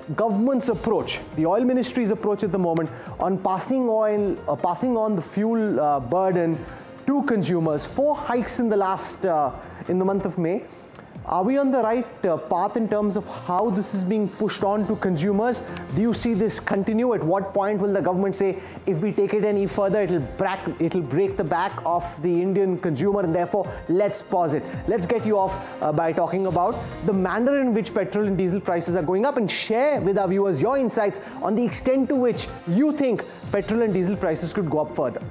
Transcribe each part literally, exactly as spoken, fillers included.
government's approach, the oil ministry's approach at the moment on passing oil, uh, passing on the fuel uh, burden to consumers. Four hikes in the last, uh, in the month of May. Are we on the right uh, path in terms of how this is being pushed on to consumers? Do you see this continue? At what point will the government say, if we take it any further, it'll break, it'll break the back of the Indian consumer, and therefore let's pause it? Let's get you off uh, by talking about the manner in which petrol and diesel prices are going up, and share with our viewers your insights on the extent to which you think petrol and diesel prices could go up further.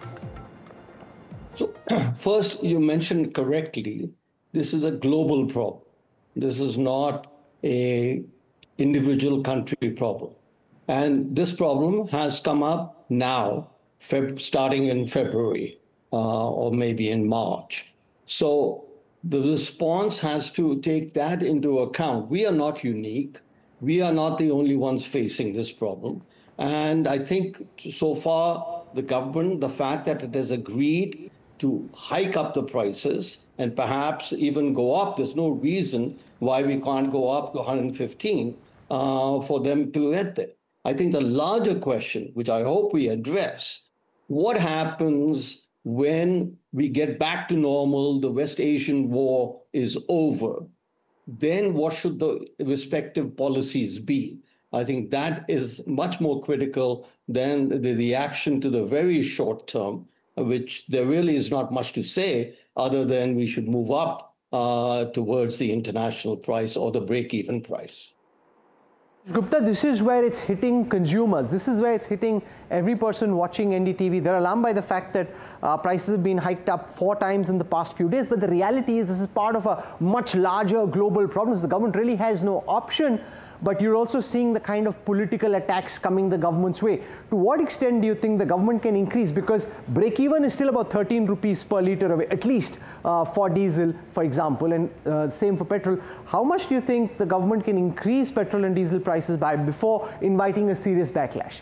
So first, you mentioned correctly, this is a global problem. This is not a individual country problem. And this problem has come up now, Feb starting in February uh, or maybe in March. So the response has to take that into account. We are not unique. We are not the only ones facing this problem. And I think so far, the government, the fact that it has agreed to hike up the prices and perhaps even go up. There's no reason why we can't go up to one hundred fifteen uh, for them to get there. I think the larger question, which I hope we address, what happens when we get back to normal, the West Asian war is over? Then what should the respective policies be? I think that is much more critical than the reaction to the very short term, which there really is not much to say other than we should move up uh, towards the international price or the break-even price. Gupta, this is where it's hitting consumers. This is where it's hitting every person watching N D T V. They're alarmed by the fact that uh, prices have been hiked up four times in the past few days. But the reality is this is part of a much larger global problem. The government really has no option. But you're also seeing the kind of political attacks coming the government's way. To what extent do you think the government can increase? Because break-even is still about thirteen rupees per litre away, at least uh, for diesel, for example, and uh, same for petrol. How much do you think the government can increase petrol and diesel prices by before inviting a serious backlash?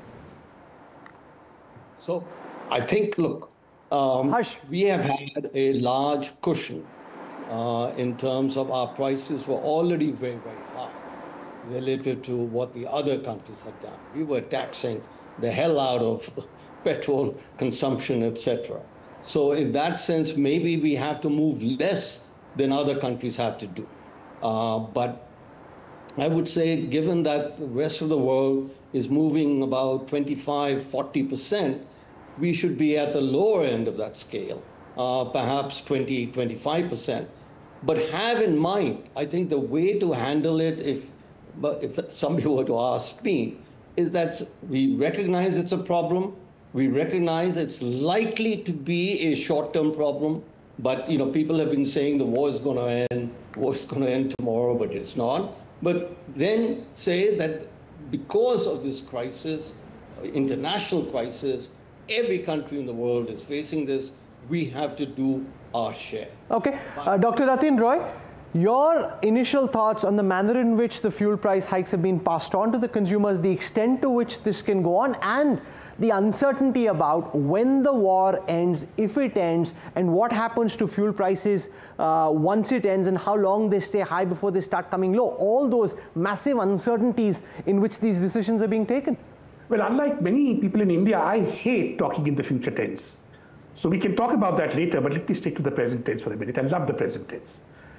So I think, look, um, Hush. we have had a large cushion uh, in terms of our prices were already very, very high relative to what the other countries had done. We were taxing the hell out of petrol consumption, et cetera. So in that sense, maybe we have to move less than other countries have to do. Uh, but I would say, given that the rest of the world is moving about twenty-five, forty percent, we should be at the lower end of that scale, uh, perhaps twenty, twenty-five percent. But have in mind, I think the way to handle it, if But if somebody were to ask me, is that we recognize it's a problem. We recognize it's likely to be a short-term problem. But, you know, people have been saying the war is going to end, war is going to end tomorrow, but it's not. But then say that because of this crisis, international crisis, every country in the world is facing this. We have to do our share. Okay. Uh, Doctor Atin Roy, your initial thoughts on the manner in which the fuel price hikes have been passed on to the consumers, the extent to which this can go on, and the uncertainty about when the war ends, if it ends, and what happens to fuel prices uh, once it ends, and how long they stay high before they start coming low. All those massive uncertainties in which these decisions are being taken. Well, unlike many people in India, I hate talking in the future tense. So we can talk about that later, but let me stick to the present tense for a minute. I love the present tense.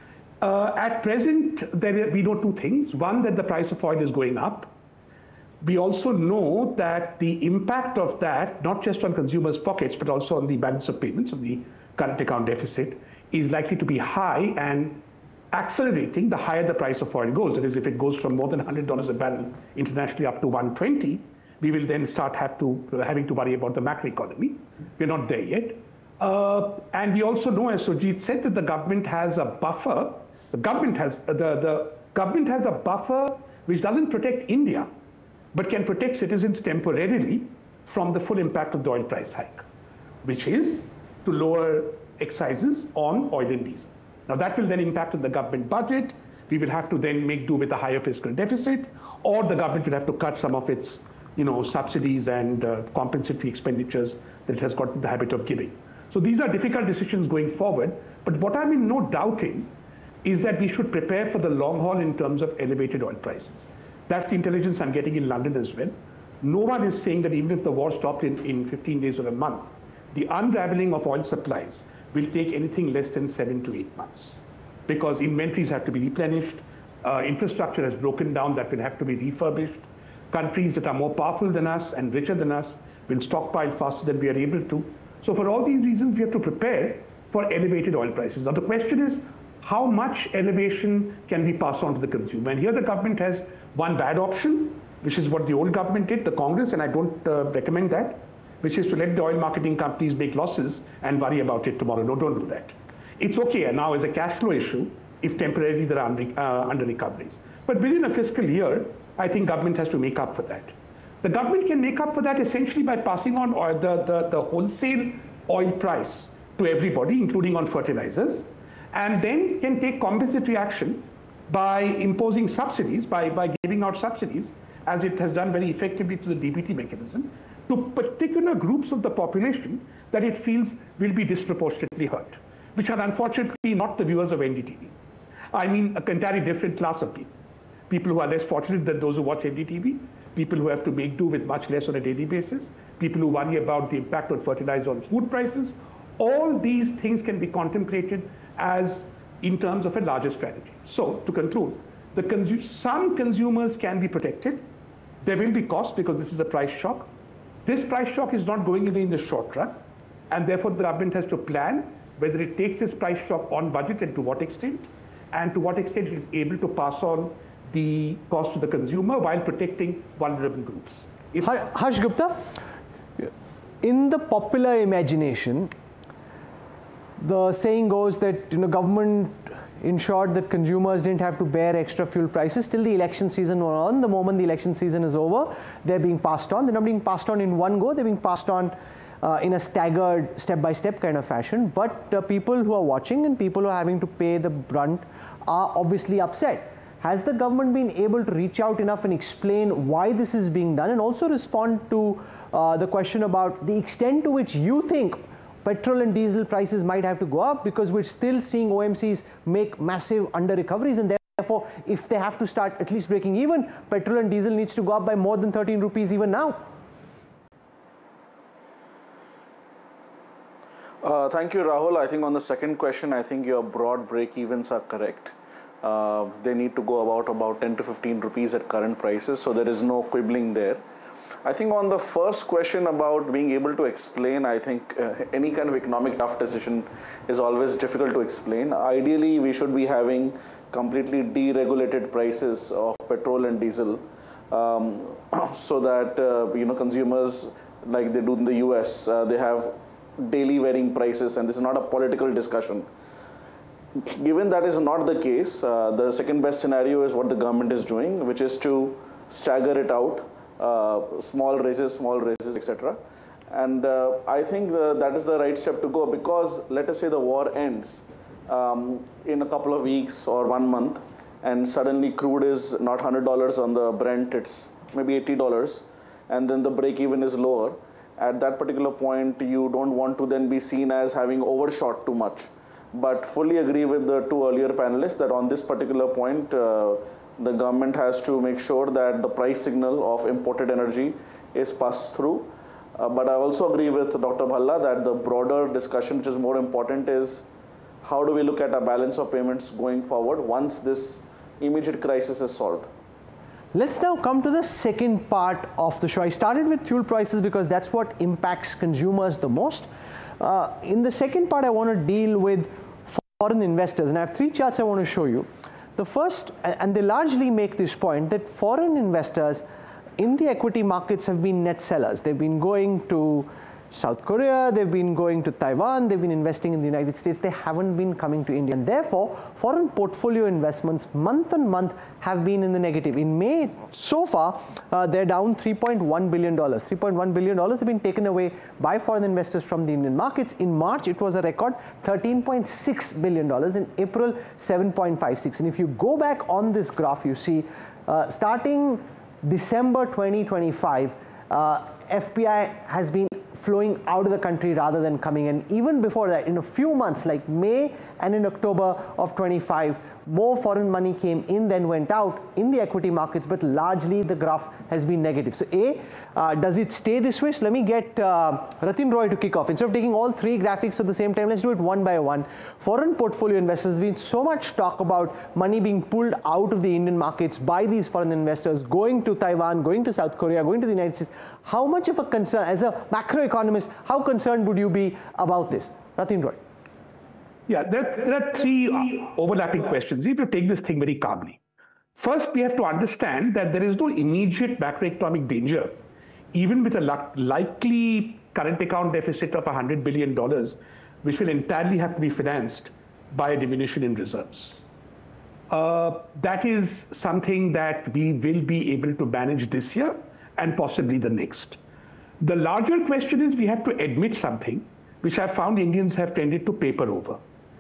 Uh, at present, there, we know two things. One, that the price of oil is going up. We also know that the impact of that, not just on consumers' pockets, but also on the balance of payments, on the current account deficit, is likely to be high and accelerating the higher the price of oil goes. That is, if it goes from more than one hundred dollars a barrel internationally up to one hundred twenty, we will then start have to, uh, having to worry about the macroeconomy. We're not there yet. Uh, and we also know, as Surjit said, that the government has a buffer. The government has, uh, the, the government has a buffer which doesn't protect India, but can protect citizens temporarily from the full impact of the oil price hike, which is to lower excises on oil and diesel. Now that will then impact on the government budget. We will have to then make do with a higher fiscal deficit, or the government will have to cut some of its you know, subsidies and uh, compensatory expenditures that it has got in the habit of giving. So these are difficult decisions going forward, but what I'm in no doubting is that we should prepare for the long haul in terms of elevated oil prices. That's the intelligence I'm getting in London as well. No one is saying that even if the war stopped in, in fifteen days or a month, the unraveling of oil supplies will take anything less than seven to eight months because inventories have to be replenished, uh, infrastructure has broken down that will have to be refurbished. Countries that are more powerful than us and richer than us will stockpile faster than we are able to. So for all these reasons, we have to prepare for elevated oil prices. Now the question is, how much elevation can we pass on to the consumer? And here the government has one bad option, which is what the old government did, the Congress, and I don't uh, recommend that, which is to let the oil marketing companies make losses and worry about it tomorrow. No, don't do that. It's okay now as a cash flow issue if temporarily there are under, uh, under recoveries. But within a fiscal year, I think government has to make up for that. The government can make up for that essentially by passing on oil, the, the, the wholesale oil price to everybody, including on fertilizers, and then can take compensatory action by imposing subsidies, by, by giving out subsidies, as it has done very effectively to the D B T mechanism, to particular groups of the population that it feels will be disproportionately hurt, which are unfortunately not the viewers of N D T V. I mean a entirely different class of people. People who are less fortunate than those who watch N D T V, people who have to make do with much less on a daily basis, people who worry about the impact on fertilizer on food prices. All these things can be contemplated as in terms of a larger strategy. So to conclude, the consu some consumers can be protected. There will be costs because this is a price shock. This price shock is not going away in the short run, and therefore the government has to plan whether it takes this price shock on budget and to what extent, and to what extent it is able to pass on the cost to the consumer while protecting vulnerable groups. Harsh Gupta, in the popular imagination, the saying goes that you know government ensured that consumers didn't have to bear extra fuel prices till the election season were on. The moment the election season is over, they're being passed on. They're not being passed on in one go, they're being passed on uh, in a staggered, step-by-step kind of fashion. But uh, people who are watching and people who are having to pay the brunt are obviously upset. Has the government been able to reach out enough and explain why this is being done, and also respond to uh, the question about the extent to which you think petrol and diesel prices might have to go up, because we're still seeing O M Cs make massive under recoveries, and therefore if they have to start at least breaking even, petrol and diesel needs to go up by more than thirteen rupees even now? Uh, thank you, Rahul. I think on the second question, I think your broad break-evens are correct. Uh, they need to go about about ten to fifteen rupees at current prices, so there is no quibbling there. I think on the first question about being able to explain, I think uh, any kind of economic tough decision is always difficult to explain. Ideally, we should be having completely deregulated prices of petrol and diesel, um, so that uh, you know consumers, like they do in the U S, uh, they have daily varying prices, and this is not a political discussion. Given that is not the case, uh, the second best scenario is what the government is doing, which is to stagger it out. Uh, small raises, small raises, et cetera. And uh, I think the, that is the right step to go, because let us say the war ends um, in a couple of weeks or one month, and suddenly crude is not one hundred dollars on the Brent, it's maybe eighty dollars, and then the break even is lower. At that particular point, you don't want to then be seen as having overshot too much. But fully agree with the two earlier panelists that on this particular point, uh, the government has to make sure that the price signal of imported energy is passed through. Uh, but I also agree with Doctor Bhalla that the broader discussion, which is more important, is how do we look at a balance of payments going forward once this immediate crisis is solved. Let's now come to the second part of the show. I started with fuel prices because that's what impacts consumers the most. Uh, in the second part, I want to deal with foreign investors, and I have three charts I want to show you. The first, and they largely make this point, that foreign investors in the equity markets have been net sellers. They've been going to South Korea, they've been going to Taiwan, they've been investing in the United States, they haven't been coming to India. And therefore, foreign portfolio investments month on month have been in the negative. In May, so far, uh, they're down three point one billion dollars. three point one billion dollars have been taken away by foreign investors from the Indian markets. In March, it was a record thirteen point six billion dollars. In April, seven point five six. And if you go back on this graph, you see, uh, starting December twenty twenty-five, uh, F P I has been flowing out of the country rather than coming in. Even before that, in a few months like May and in October of twenty-five, more foreign money came in than went out in the equity markets, but largely the graph has been negative. So A, uh, does it stay this way? So let me get uh, Ratin Roy to kick off. Instead of taking all three graphics at the same time, let's do it one by one. Foreign portfolio investors, there's been so much talk about money being pulled out of the Indian markets by these foreign investors, going to Taiwan, going to South Korea, going to the United States. How much of a concern, as a macroeconomist, how concerned would you be about this? Ratin Roy. Yeah, there, there are three uh, overlapping questions. We have to take this thing very calmly. First, we have to understand that there is no immediate macroeconomic danger, even with a likely current account deficit of one hundred billion dollars, which will entirely have to be financed by a diminution in reserves. Uh, that is something that we will be able to manage this year and possibly the next. The larger question is we have to admit something, which I've found Indians have tended to paper over.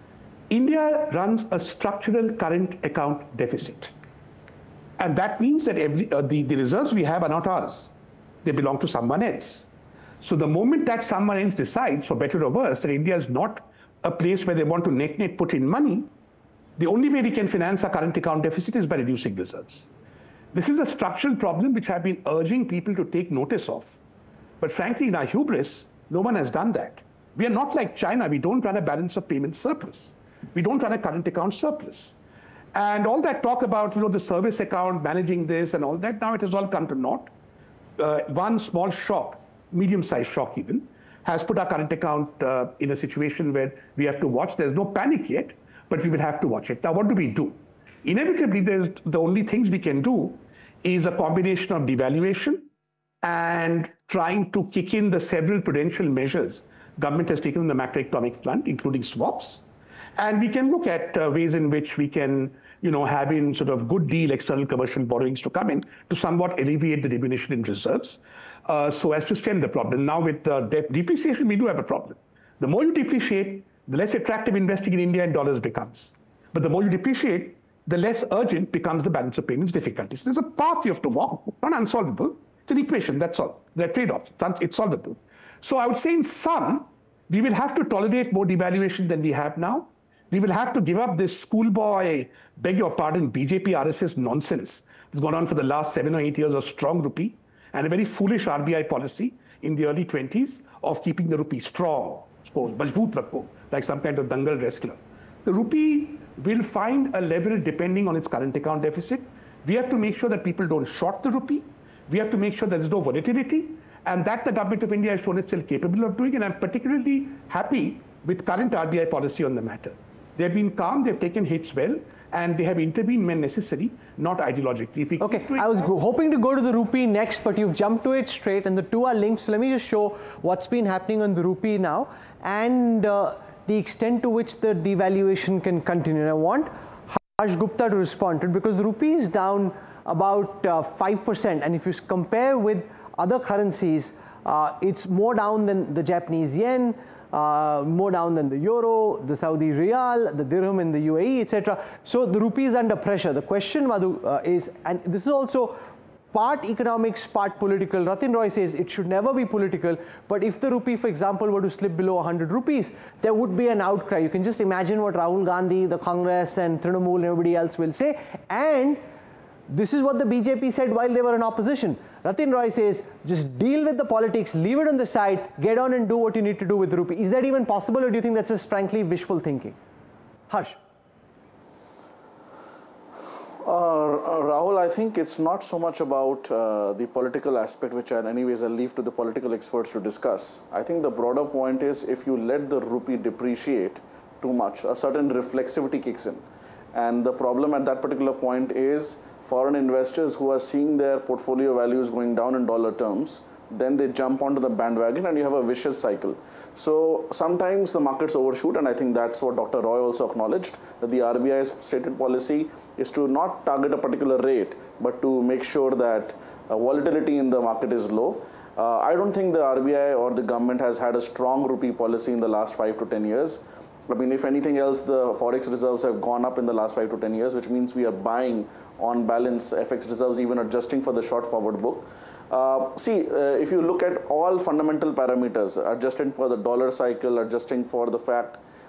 India runs a structural current account deficit. And that means that every, uh, the, the reserves we have are not ours. They belong to someone else. So the moment that someone else decides, for better or worse, that India is not a place where they want to net-net put in money, the only way we can finance our current account deficit is by reducing reserves. This is a structural problem which I've been urging people to take notice of. But frankly, in our hubris, no one has done that. We are not like China. We don't run a balance of payment surplus. We don't run a current account surplus. And all that talk about, you know, the service account, managing this and all that, now it has all come to naught. Uh, one small shock, medium-sized shock even, has put our current account uh, in a situation where we have to watch. There's no panic yet, but we will have to watch it. Now, what do we do? Inevitably, there's the only things we can do is a combination of devaluation and trying to kick in the several prudential measures government has taken on the macroeconomic front, including swaps. And we can look at uh, ways in which we can, you know, have in sort of good deal external commercial borrowings to come in to somewhat alleviate the diminution in reserves, uh, so as to stem the problem. Now with uh, debt depreciation, we do have a problem. The more you depreciate, the less attractive investing in India in dollars becomes. But the more you depreciate, the less urgent becomes the balance of payments difficulties. There's a path you have to walk, not unsolvable. It's an equation, that's all. There are trade-offs, it's solvable. So I would say in sum, we will have to tolerate more devaluation than we have now. We will have to give up this schoolboy, beg your pardon, B J P R S S nonsense that's gone on for the last seven or eight years of strong rupee and a very foolish R B I policy in the early twenties of keeping the rupee strong, suppose, majboot rakho, like some kind of dangal wrestler. The rupee will find a level depending on its current account deficit. We have to make sure that people don't short the rupee. We have to make sure there's no volatility, and that the government of India has shown itself capable of doing, and I'm particularly happy with current R B I policy on the matter. They've been calm, they've taken hits well, and they have intervened when necessary, not ideologically. If we okay, I was go hoping to go to the rupee next, but you've jumped to it straight, and the two are linked. So let me just show what's been happening on the rupee now, and uh, the extent to which the devaluation can continue. And I want Harsh Gupta to respond to it, because the rupee is down about uh, five percent, and if you compare with other currencies, uh, it's more down than the Japanese yen, Uh, more down than the euro, the Saudi riyal, the dirham in the U A E, et cetera. So the rupee is under pressure. The question, Madhu, uh, is, and this is also part economics, part political. Ratin Roy says it should never be political, but if the rupee, for example, were to slip below one hundred rupees, there would be an outcry. You can just imagine what Rahul Gandhi, the Congress, and Trinamool and everybody else will say. And this is what the B J P said while they were in opposition. Ratin Roy says, just deal with the politics, leave it on the side, get on and do what you need to do with the rupee. Is that even possible, or do you think that's just frankly wishful thinking? Harsh. Uh, Rahul, I think it's not so much about uh, the political aspect, which I, anyways I'll leave to the political experts to discuss. I think the broader point is, if you let the rupee depreciate too much, a certain reflexivity kicks in. And the problem at that particular point is foreign investors who are seeing their portfolio values going down in dollar terms, then they jump onto the bandwagon and you have a vicious cycle. So sometimes the markets overshoot, and I think that's what Doctor Roy also acknowledged, that the R B I's stated policy is to not target a particular rate, but to make sure that uh, volatility in the market is low. Uh, I don't think the R B I or the government has had a strong rupee policy in the last five to ten years. I mean, if anything else, the forex reserves have gone up in the last five to ten years, which means we are buying on balance F X reserves, even adjusting for the short forward book. Uh, see, uh, if you look at all fundamental parameters, adjusting for the dollar cycle, adjusting for the fact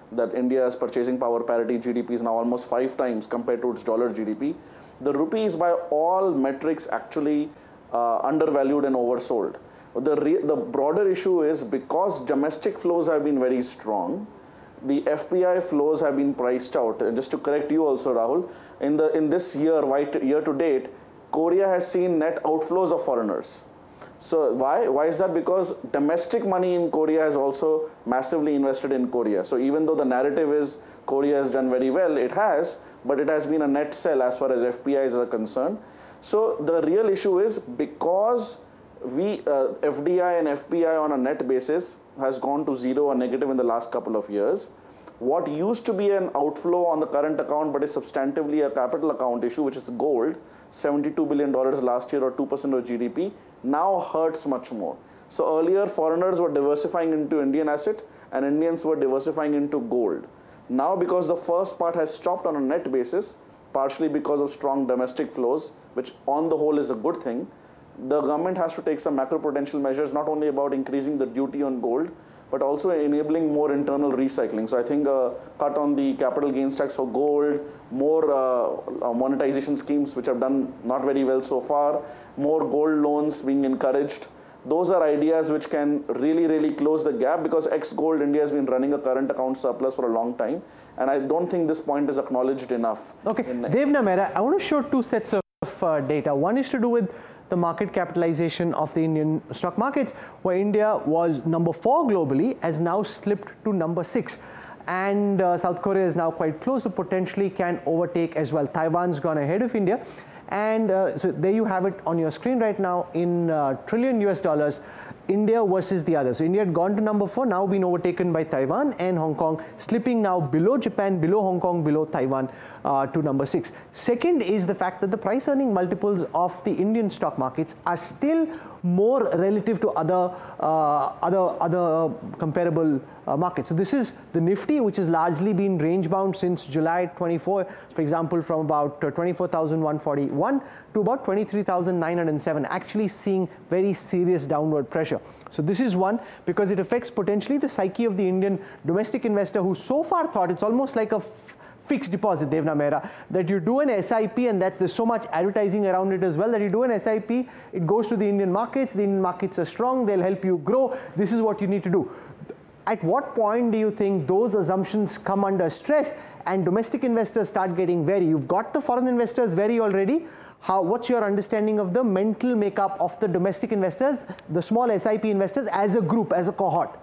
that India's purchasing power parity G D P is now almost five times compared to its dollar G D P. The rupee is by all metrics actually uh, undervalued and oversold. The, re the broader issue is because domestic flows have been very strong, the F P I flows have been priced out. And just to correct you also, Rahul, in, the, in this year, year to date, Korea has seen net outflows of foreigners. So why? Why is that? Because domestic money in Korea has also massively invested in Korea. So even though the narrative is Korea has done very well, it has, but it has been a net sell as far as F P Is are concerned. So the real issue is because we uh, F D I and F P I on a net basis has gone to zero or negative in the last couple of years. What used to be an outflow on the current account but is substantively a capital account issue, which is gold, seventy-two billion dollars last year or two percent of G D P, now hurts much more. So earlier foreigners were diversifying into Indian asset and Indians were diversifying into gold. Now because the first part has stopped on a net basis, partially because of strong domestic flows, which on the whole is a good thing, the government has to take some macro-prudential measures, not only about increasing the duty on gold, but also enabling more internal recycling. So I think a cut on the capital gains tax for gold, more uh, monetization schemes which have done not very well so far, more gold loans being encouraged. Those are ideas which can really, really close the gap, because ex-gold India has been running a current account surplus for a long time. And I don't think this point is acknowledged enough. Okay, Devna Mehra, I want to show two sets of uh, data. One is to do with the market capitalization of the Indian stock markets, where India was number four globally, has now slipped to number six. And uh, South Korea is now quite close, so potentially can overtake as well. Taiwan's gone ahead of India. And uh, so there you have it on your screen right now in uh, trillion U S dollars, India versus the others. So India had gone to number four, now been overtaken by Taiwan and Hong Kong, slipping now below Japan, below Hong Kong, below Taiwan uh, to number six. Second is the fact that the price earning multiples of the Indian stock markets are still more relative to other uh, other other comparable uh, markets. So this is the Nifty, which has largely been range bound since July twenty-four, for example, from about uh, twenty-four thousand one hundred forty-one to about twenty-three thousand nine hundred seven, actually seeing very serious downward pressure. So this is one, because it affects potentially the psyche of the Indian domestic investor, who so far thought it's almost like a fixed deposit, Devna Mehra, that you do an S I P and that there's so much advertising around it as well, that you do an S I P, it goes to the Indian markets, the Indian markets are strong, they'll help you grow, this is what you need to do. At what point do you think those assumptions come under stress and domestic investors start getting wary? You've got the foreign investors wary already. How, what's your understanding of the mental makeup of the domestic investors, the small S I P investors as a group, as a cohort?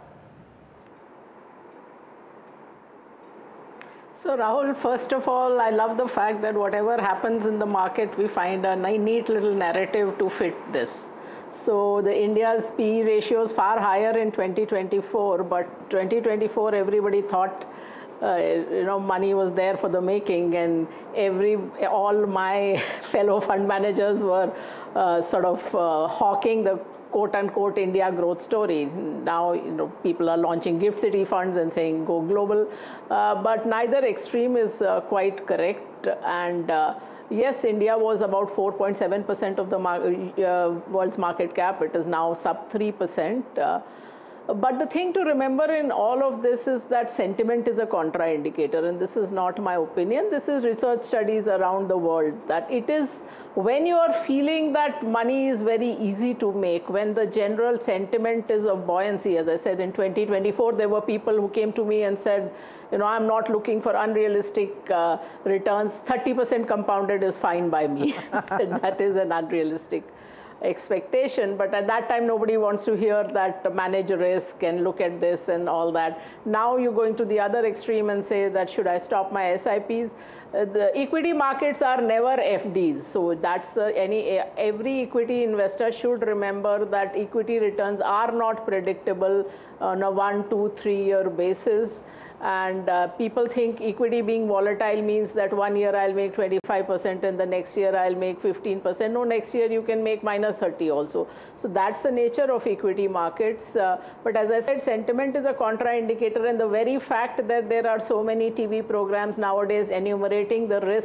So Rahul, first of all, I love the fact that whatever happens in the market, we find a neat little narrative to fit this. So the India's P E ratio is far higher in twenty twenty-four, but twenty twenty-four everybody thought uh, you know money was there for the making, and every all my fellow fund managers were uh, sort of uh, hawking the quote-unquote India growth story. Now, you know, people are launching gift city funds and saying go global, uh, but neither extreme is uh, quite correct. And uh, yes, India was about four point seven percent of the mar uh, world's market cap. It is now sub three percent. Uh, But the thing to remember in all of this is that sentiment is a contraindicator, and this is not my opinion. This is research studies around the world, that it is when you are feeling that money is very easy to make, when the general sentiment is of buoyancy. As I said, in twenty twenty-four, there were people who came to me and said, you know, I'm not looking for unrealistic uh, returns. thirty percent compounded is fine by me. I said, that is an unrealistic expectation, but at that time nobody wants to hear that manage risk and look at this and all that. Now you're going to the other extreme and say that should I stop my S I Ps? Uh, the equity markets are never F Ds, so that's uh, any every equity investor should remember that equity returns are not predictable on a one, two, three year basis. And uh, people think equity being volatile means that one year I'll make twenty-five percent and the next year I'll make fifteen percent. No, next year you can make minus thirty also. So that's the nature of equity markets. Uh, but as I said, sentiment is a contraindicator, and the very fact that there are so many T V programs nowadays enumerating the risks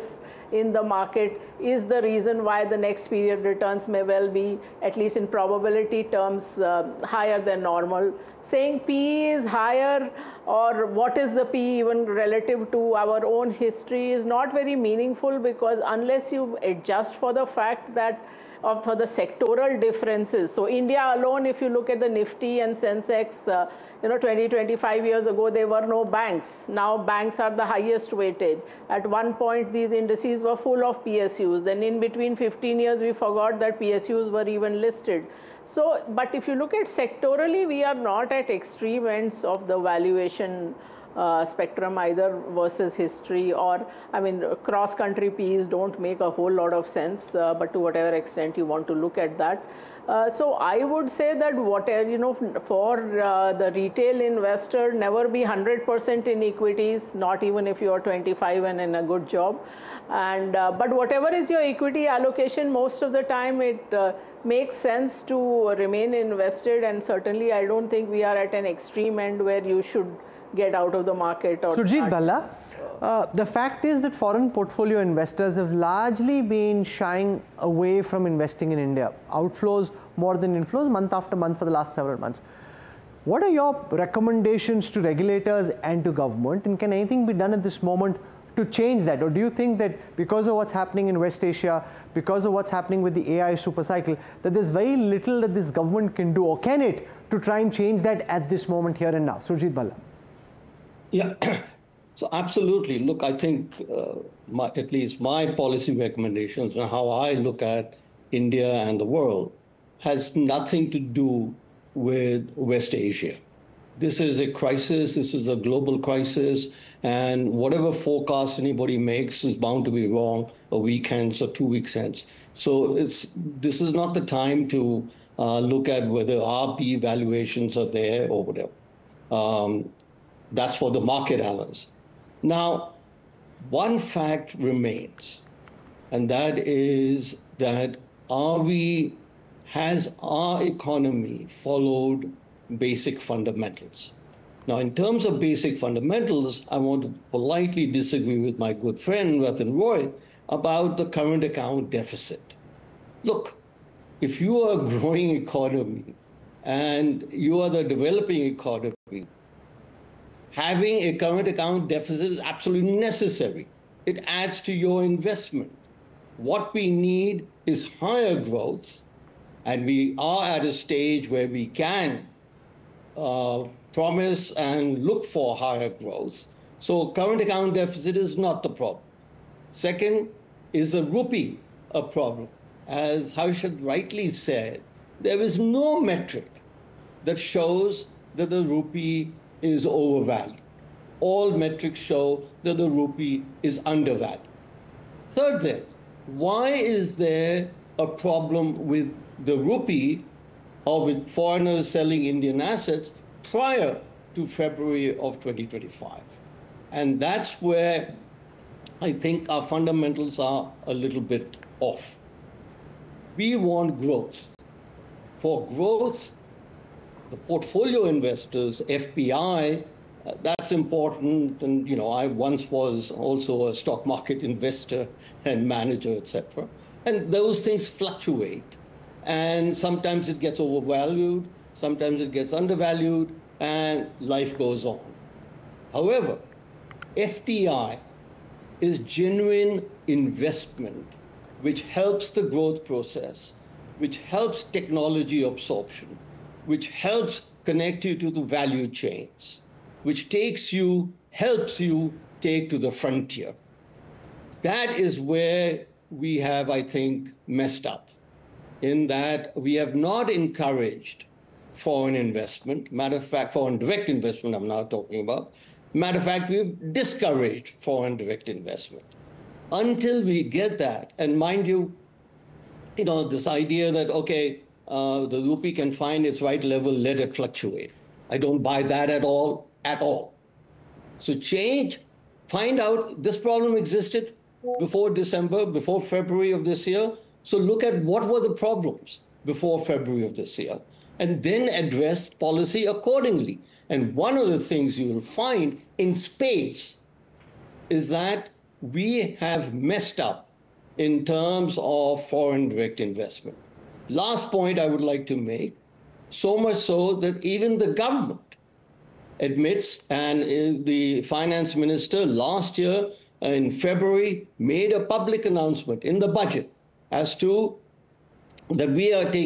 in the market is the reason why the next period returns may well be, at least in probability terms, uh, higher than normal. Saying P E is higher, or what is the P E even relative to our own history, is not very meaningful, because unless you adjust for the fact that of for the sectoral differences. So India alone, if you look at the Nifty and Sensex, uh, you know, twenty, twenty-five years ago, there were no banks. Now banks are the highest weightage. At one point, these indices were full of P S Us. Then in between fifteen years, we forgot that P S Us were even listed. So, but if you look at sectorally, we are not at extreme ends of the valuation Uh, spectrum either versus history, or I mean cross-country P Es don't make a whole lot of sense, uh, but to whatever extent you want to look at that. Uh, so I would say that whatever, you know, for uh, the retail investor, never be one hundred percent in equities, not even if you are twenty-five and in a good job. And uh, but whatever is your equity allocation, most of the time it uh, makes sense to remain invested, and certainly I don't think we are at an extreme end where you should get out of the market. Or Surjit Bhalla, uh, the fact is that foreign portfolio investors have largely been shying away from investing in India. Outflows more than inflows month after month for the last several months. What are your recommendations to regulators and to government, and can anything be done at this moment to change that? Or do you think that because of what's happening in West Asia, because of what's happening with the A I super cycle, that there's very little that this government can do, or can it, to try and change that at this moment here and now? Surjit Bhalla. Yeah, so absolutely. Look, I think uh, my, at least my policy recommendations and how I look at India and the world has nothing to do with West Asia. This is a crisis, this is a global crisis, and whatever forecast anybody makes is bound to be wrong a week hence or two weeks hence. So it's, this is not the time to uh, look at whether our P E valuations are there or whatever. Um, That's for the market analysts. Now, one fact remains, and that is that are we, has our economy followed basic fundamentals? Now, in terms of basic fundamentals, I want to politely disagree with my good friend Ratan Roy about the current account deficit. Look, if you are a growing economy and you are the developing economy, having a current account deficit is absolutely necessary. It adds to your investment. What we need is higher growth, and we are at a stage where we can uh, promise and look for higher growth. So current account deficit is not the problem. Second, is the rupee a problem? As Harshad rightly said, there is no metric that shows that the rupee is overvalued. All metrics show that the rupee is undervalued. Third then, why is there a problem with the rupee or with foreigners selling Indian assets prior to February of twenty twenty-five? And that's where I think our fundamentals are a little bit off. We want growth. For growth, the portfolio investors, F P I, uh, that's important. And, you know, I once was also a stock market investor and manager, et cetera. And those things fluctuate. And sometimes it gets overvalued, sometimes it gets undervalued, and life goes on. However, F D I is genuine investment, which helps the growth process, which helps technology absorption, which helps connect you to the value chains, which takes you, helps you take to the frontier. That is where we have, I think, messed up, in that we have not encouraged foreign investment. Matter of fact, foreign direct investment I'm now talking about. Matter of fact, we've discouraged foreign direct investment. Until we get that, and mind you, you know, this idea that, okay, Uh, the rupee can find its right level, let it fluctuate. I don't buy that at all, at all. So change, find out this problem existed before December, before February of this year. So look at what were the problems before February of this year, and then address policy accordingly. And one of the things you will find in spades is that we have messed up in terms of foreign direct investment. Last point I would like to make, so much so that even the government admits, and uh, the finance minister last year uh, in February made a public announcement in the budget as to that we are taking